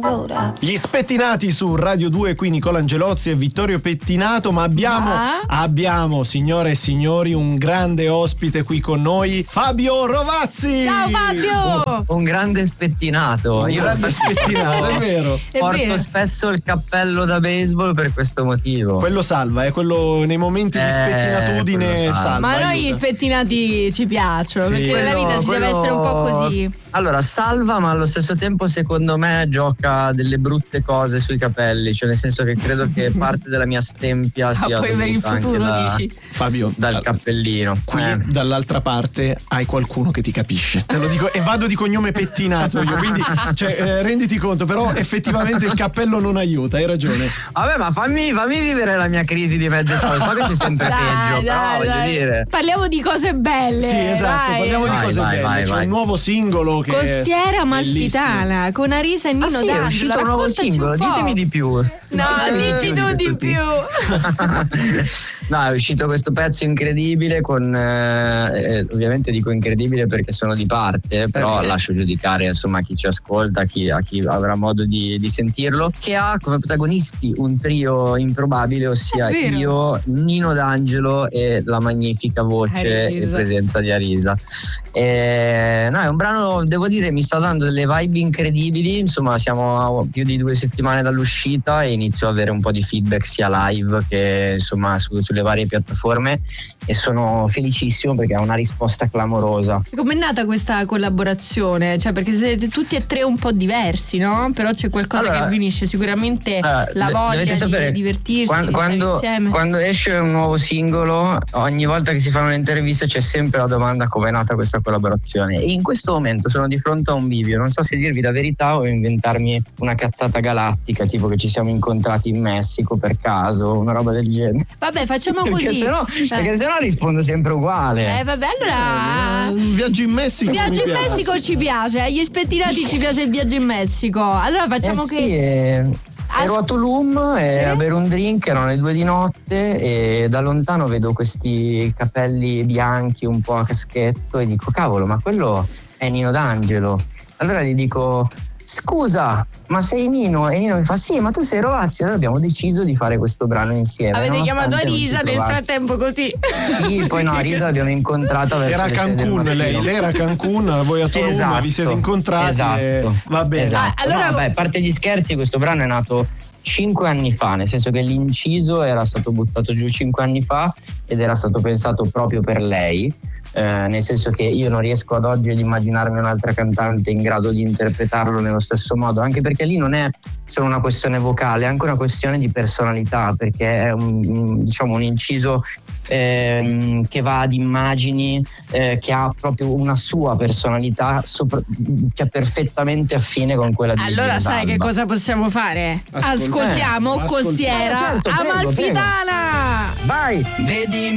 Gli spettinati su Radio 2, qui Nicola Angelozzi e Vittorio Pettinato, ma abbiamo, signore e signori, un grande ospite qui con noi, Fabio Rovazzi. Ciao Fabio! Un grande spettinato. È vero. Porto spesso il cappello da baseball per questo motivo. Quello salva, quello nei momenti di spettinatudine salva. Ma noi gli spettinati ci piacciono, sì, perché nella vita si deve essere un po' così. Allora, salva, ma allo stesso tempo secondo me gioca delle brutte cose sui capelli, cioè nel senso che credo che parte della mia stempia sia poi per il futuro dici. Fabio, dal cappellino. Qui dall'altra parte hai qualcuno che ti capisce, te lo dico, e vado di cognome Pettinato io, quindi renditi conto, però effettivamente il cappello non aiuta, hai ragione. Vabbè, ma fammi vivere la mia crisi di mezzo età, so che c'è sempre peggio, però voglio dire. Parliamo di cose belle. Sì, esatto, parliamo di cose belle. C'è un nuovo singolo che Costiera Amalfitana con Arisa e Nino D'Angelo. È uscito un nuovo singolo, ditemi di più. No, dici tu di più. No, è uscito questo pezzo incredibile con ovviamente dico incredibile perché sono di parte, però lascio giudicare insomma chi ci ascolta, a chi avrà modo di sentirlo, che ha come protagonisti un trio improbabile, ossia io, Nino D'Angelo e la magnifica voce e presenza di Arisa. No, è un brano, devo dire, mi sta dando delle vibe incredibili, insomma siamo a più di 2 settimane dall'uscita e inizio ad avere un po' di feedback sia live che insomma sulle varie piattaforme, e sono felicissimo perché ha una risposta clamorosa. Com'è nata questa collaborazione? Cioè, perché siete tutti e tre un po' diversi, no? Però c'è qualcosa che avvinisce sicuramente la voglia di divertirsi, di stare insieme. Quando esce un nuovo singolo, ogni volta che si fanno le interviste c'è sempre la domanda: come è nata questa collaborazione? E in questo momento sono di fronte a un bivio, non so se dirvi la verità o inventarmi una cazzata galattica, tipo che ci siamo incontrati in Messico per caso, una roba del genere. Vabbè, facciamo così. Perché sennò rispondo sempre uguale. Vabbè, allora un viaggio in Messico. Messico ci piace, agli spettinati ci piace il viaggio in Messico. Allora facciamo ero a Tulum a bere un drink, erano le 2 di notte e da lontano vedo questi capelli bianchi un po' a caschetto e dico: cavolo, ma quello è Nino D'Angelo. Allora gli dico: scusa, ma sei Nino? E Nino mi fa: sì, ma tu sei Rovazzi. Allora abbiamo deciso di fare questo brano insieme. Avete chiamato Arisa nel frattempo così? Sì, poi no, Arisa l'abbiamo incontrata verso era Cancun, lei era a Cancun, voi a Tulum, vi siete incontrati. Esatto. Va bene. Esatto. Allora, a parte gli scherzi, questo brano è nato 5 anni fa, nel senso che l'inciso era stato buttato giù 5 anni fa ed era stato pensato proprio per lei, nel senso che io non riesco ad oggi ad immaginarmi un'altra cantante in grado di interpretarlo nello stesso modo, anche perché lì non è solo una questione vocale, è anche una questione di personalità, perché è un inciso che va ad immagini, che ha proprio una sua personalità che è perfettamente affine con quella di Allora sai che cosa possiamo fare? Ascoltiamo Costiera Amalfitana. Vai! Vedi